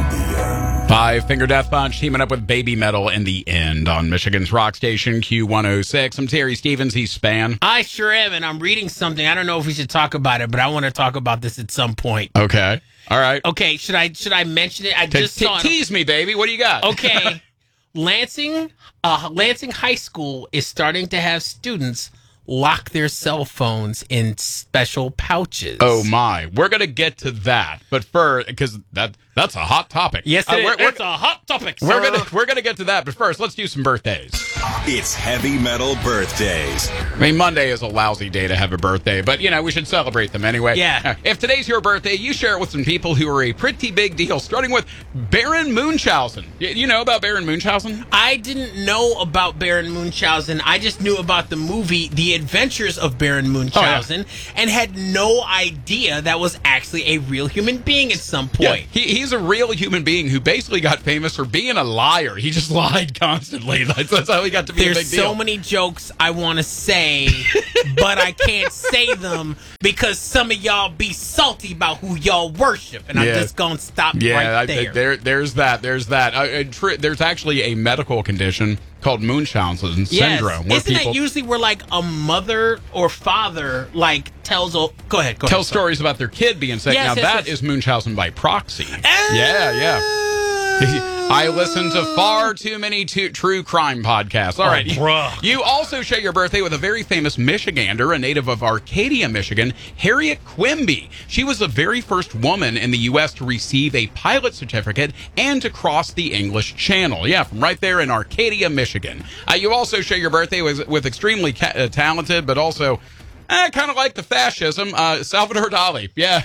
Five Finger Death Punch teaming up with Baby Metal in the end on Michigan's rock station Q106. I'm Terry Stevens. He's Span. I sure am, and I'm reading something. I don't know if we should talk about it, but I want to talk about this at some point. Okay. All right. Okay. Should I mention it? I just saw it. Tease me, baby. What do you got? Okay. Lansing High School is starting to have students lock their cell phones in special pouches. Oh my, we're gonna get to that, but first, because that's a hot topic. Yes, it's a hot topic. Sir. We're gonna get to that, but first, let's do some birthdays. It's Heavy Metal Birthdays. I mean, Monday is a lousy day to have a birthday, but we should celebrate them anyway. Yeah. If today's your birthday, you share it with some people who are a pretty big deal. Starting with Baron Munchausen. You know about Baron Munchausen? I didn't know about Baron Munchausen. I just knew about the movie The Adventures of Baron Munchausen, and had no idea that was actually a real human being at some point. Yeah, he's a real human being who basically got famous for being a liar. He just lied constantly. That's how he got to be a big deal. There's so many jokes I want to say, but I can't say them because some of y'all be salty about who y'all worship, and I'm just going to stop right there. There's that. There's actually a medical condition called Munchausen syndrome. Yes. Isn't it usually where like a mother or father tells... Go ahead. Tell stories about their kid being sick. Yes, that is Munchausen by proxy. Yeah. I listen to far too many true crime podcasts. All right. Bruh. You also share your birthday with a very famous Michigander, a native of Arcadia, Michigan, Harriet Quimby. She was the very first woman in the U.S. to receive a pilot certificate and to cross the English Channel. Yeah, from right there in Arcadia, Michigan. You also share your birthday with extremely talented, but also kind of like the fascism, Salvador Dali. Yeah.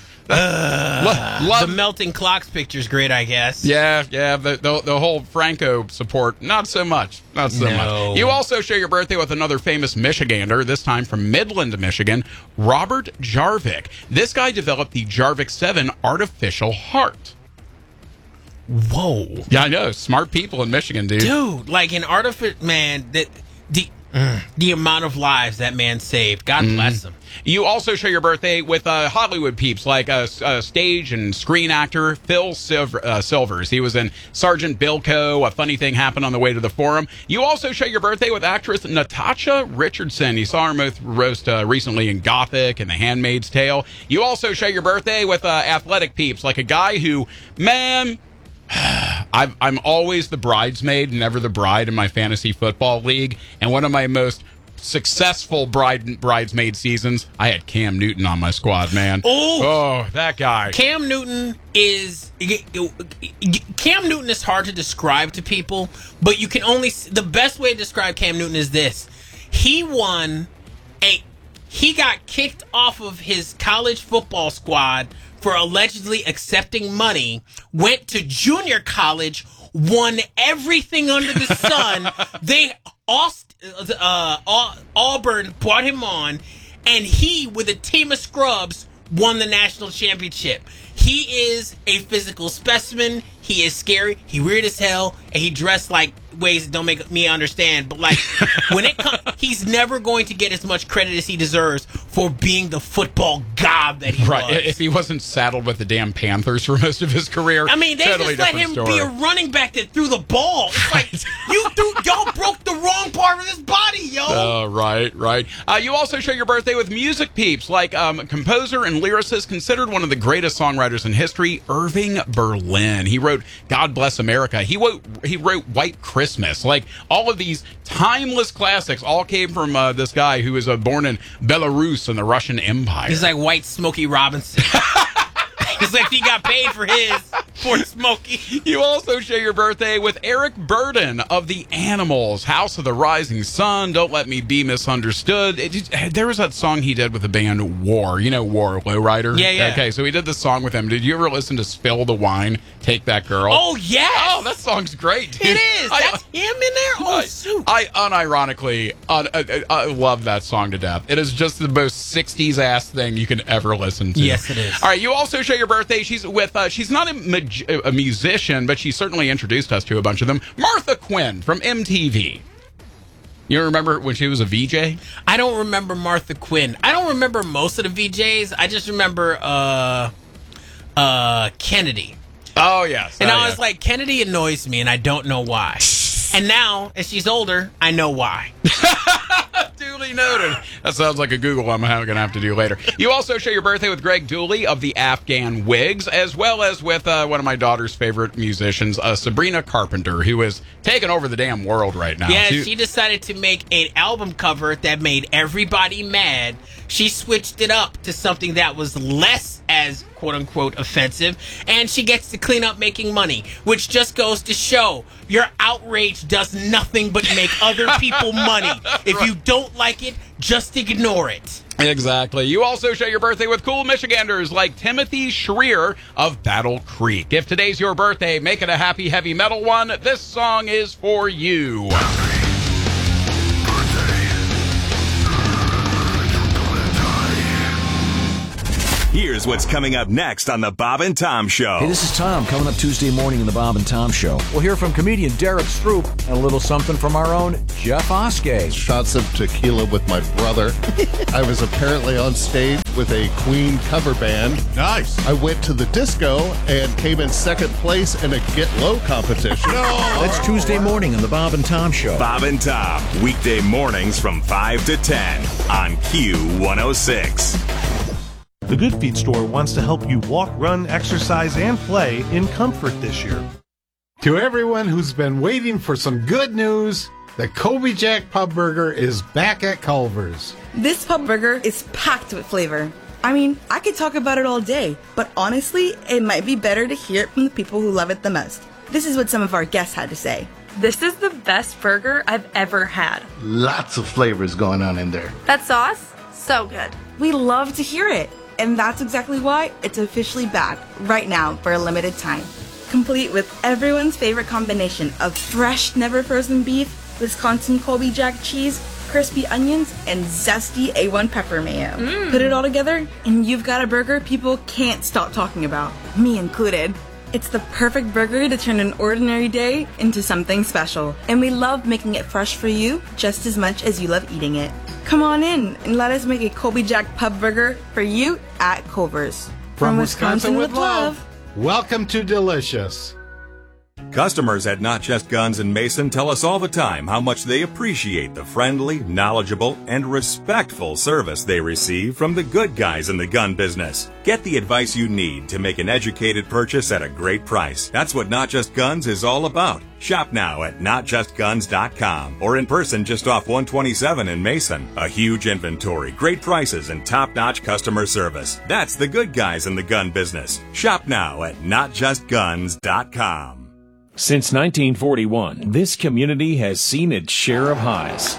The melting clocks picture's great, I guess. Yeah. The whole Franco support, not so much. Not so much. You also share your birthday with another famous Michigander, this time from Midland, Michigan, Robert Jarvik. This guy developed the Jarvik 7 artificial heart. Whoa. Yeah, I know. Smart people in Michigan, dude. Dude, like an artificial... Man, the amount of lives that man saved. God bless him. You also share your birthday with Hollywood peeps like stage and screen actor Phil Silvers. He was in Sergeant Bilko. A funny thing happened on the way to the forum. You also share your birthday with actress Natasha Richardson. You saw her most recently in Gothic and The Handmaid's Tale. You also share your birthday with athletic peeps like a guy who, man... I'm always the bridesmaid, never the bride in my fantasy football league. And one of my most successful bridesmaid seasons, I had Cam Newton on my squad, man. Oh, that guy. Cam Newton is hard to describe to people, but the best way to describe Cam Newton is this. He got kicked off of his college football squad for allegedly accepting money, went to junior college, won everything under the sun. Auburn brought him on, and he, with a team of scrubs, won the national championship. He is a physical specimen. He is scary. He weird as hell, and he dressed like ways that don't make me understand. But when it comes, he's never going to get as much credit as he deserves for being the football god that he was. If he wasn't saddled with the damn Panthers for most of his career. I mean, they totally just let him be a running back that threw the ball. It's like y'all broke the wrong part of his body, yo. Right. You also share your birthday with music peeps like composer and lyricist considered one of the greatest songwriters in history, Irving Berlin. He wrote God Bless America. He wrote White Christmas. Like, all of these timeless classics all came from this guy who was born in Belarus in the Russian Empire. He's like White Smokey Robinson. It's like he got paid for Smokey. You also share your birthday with Eric Burden of The Animals, House of the Rising Sun, Don't Let Me Be Misunderstood. There was that song he did with the band War. You know War, Lowrider? Yeah. Okay, so he did this song with them. Did you ever listen to Spill the Wine, Take That Girl? Oh, yes! Oh, that song's great, dude. It is! That's him in there? Oh, shoot. I unironically I love that song to death. It is just the most 60s-ass thing you can ever listen to. Yes, it is. All right, you also share your birthday. She's not a musician, but she certainly introduced us to a bunch of them. Martha Quinn from MTV. You remember when she was a VJ? I don't remember Martha Quinn. I don't remember most of the VJs. I just remember Kennedy. Oh, yes. And Oh, I yes. was like, Kennedy annoys me, and I don't know why. And now, as she's older, I know why. Duly noted. That sounds like a Google I'm going to have to do later. You also share your birthday with Greg Dooley of the Afghan Wigs, as well as with one of my daughter's favorite musicians, Sabrina Carpenter, who is taking over the damn world right now. Yeah, she decided to make an album cover that made everybody mad. She switched it up to something that was less as quote-unquote offensive, and she gets to clean up making money, which just goes to show your outrage does nothing but make other people money. If you don't like it, just ignore it. Exactly. You also share your birthday with cool Michiganders like Timothy Schreier of Battle Creek. If today's your birthday, make it a happy heavy metal one. This song is for you. Here's what's coming up next on The Bob and Tom Show. Hey, this is Tom, coming up Tuesday morning in The Bob and Tom Show. We'll hear from comedian Derek Stroop and a little something from our own Jeff Oskey. Shots of tequila with my brother. I was apparently on stage with a Queen cover band. Nice. I went to the disco and came in second place in a Get Low competition. That's Tuesday morning in The Bob and Tom Show. Bob and Tom, weekday mornings from 5 to 10 on Q106. The Good Feet store wants to help you walk, run, exercise, and play in comfort this year. To everyone who's been waiting for some good news, the Kobe Jack Pub Burger is back at Culver's. This pub burger is packed with flavor. I mean, I could talk about it all day, but honestly, it might be better to hear it from the people who love it the most. This is what some of our guests had to say. This is the best burger I've ever had. Lots of flavors going on in there. That sauce, so good. We love to hear it, and that's exactly why it's officially back right now for a limited time. Complete with everyone's favorite combination of fresh, never frozen beef, Wisconsin Colby Jack cheese, crispy onions, and zesty A1 pepper mayo. Put it all together, and you've got a burger people can't stop talking about, me included. It's the perfect burger to turn an ordinary day into something special, and we love making it fresh for you just as much as you love eating it. Come on in and let us make a Colby Jack Pub Burger for you at Culver's. From Wisconsin with love, welcome to Delicious. Customers at Not Just Guns in Mason tell us all the time how much they appreciate the friendly, knowledgeable, and respectful service they receive from the good guys in the gun business. Get the advice you need to make an educated purchase at a great price. That's what Not Just Guns is all about. Shop now at NotJustGuns.com or in person just off 127 in Mason. A huge inventory, great prices, and top-notch customer service. That's the good guys in the gun business. Shop now at NotJustGuns.com. Since 1941, this community has seen its share of highs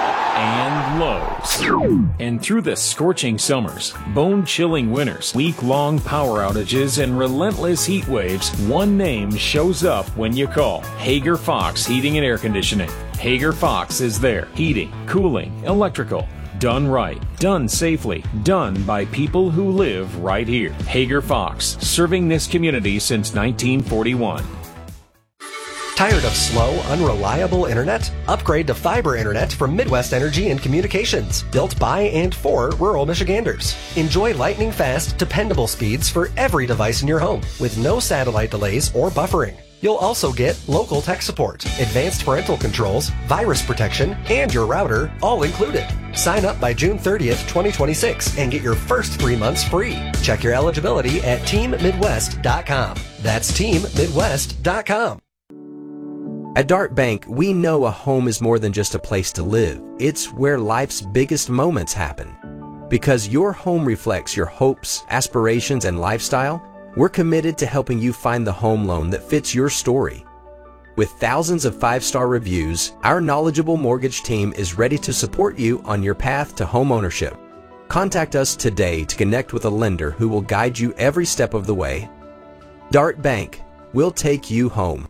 and lows. And through the scorching summers, bone-chilling winters, week-long power outages, and relentless heat waves, one name shows up when you call. Hager Fox Heating and Air Conditioning. Hager Fox is there. Heating, cooling, electrical. Done right, done safely, done by people who live right here. Hager Fox, serving this community since 1941. Tired of slow, unreliable internet? Upgrade to fiber internet from Midwest Energy and Communications, built by and for rural Michiganders. Enjoy lightning-fast, dependable speeds for every device in your home, with no satellite delays or buffering. You'll also get local tech support, advanced parental controls, virus protection, and your router, all included. Sign up by June 30th, 2026, and get your first 3 months free. Check your eligibility at TeamMidwest.com. That's TeamMidwest.com. At Dart Bank, we know a home is more than just a place to live. It's where life's biggest moments happen. Because your home reflects your hopes, aspirations, and lifestyle, we're committed to helping you find the home loan that fits your story. With thousands of 5-star reviews, our knowledgeable mortgage team is ready to support you on your path to home ownership. Contact us today to connect with a lender who will guide you every step of the way. Dart Bank, we'll take you home.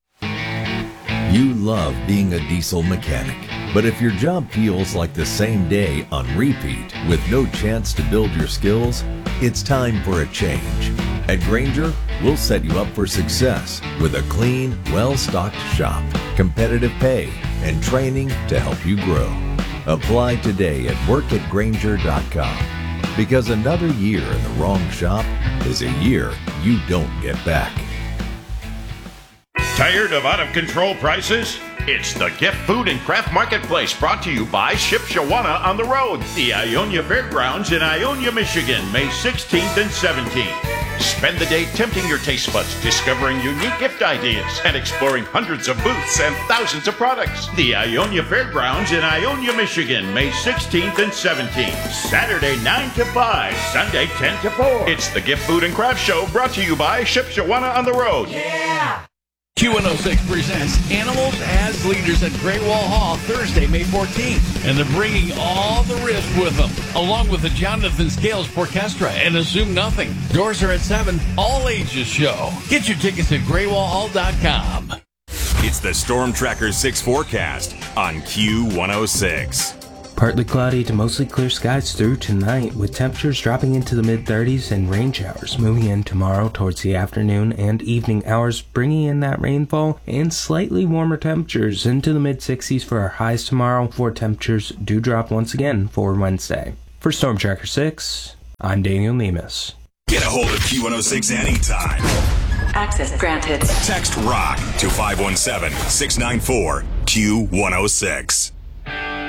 You love being a diesel mechanic, but if your job feels like the same day on repeat with no chance to build your skills, it's time for a change. At Grainger, we'll set you up for success with a clean, well-stocked shop, competitive pay, and training to help you grow. Apply today at workatgrainger.com, because another year in the wrong shop is a year you don't get back. Tired of out-of-control prices? It's the Gift Food and Craft Marketplace, brought to you by Ship Shawana on the Road, the Ionia Fairgrounds in Ionia, Michigan, May 16th and 17th. Spend the day tempting your taste buds, discovering unique gift ideas, and exploring hundreds of booths and thousands of products. The Ionia Fairgrounds in Ionia, Michigan, May 16th and 17th. Saturday 9 to 5, Sunday 10 to 4. It's the Gift Food and Craft Show, brought to you by Ship Shawana on the Road. Yeah! Q106 presents Animals as Leaders at Great Wall Hall Thursday, May 14th. And they're bringing all the risk with them, along with the Jonathan Scales Orchestra and Assume Nothing. Doors are at 7, all ages show. Get your tickets at greatwallhall.com. It's the Storm Tracker 6 forecast on Q106. Partly cloudy to mostly clear skies through tonight, with temperatures dropping into the mid-30s and rain showers moving in tomorrow towards the afternoon and evening hours, bringing in that rainfall and slightly warmer temperatures into the mid-60s for our highs tomorrow, before temperatures do drop once again for Wednesday. For Storm Tracker 6, I'm Daniel Nemus. Get a hold of Q106 anytime. Access granted. Text ROCK to 517-694-Q106.